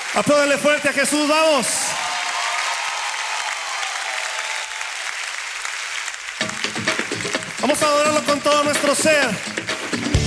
Apláudale fuerte a Jesús, vamos. Vamos a adorarlo con todo nuestro ser.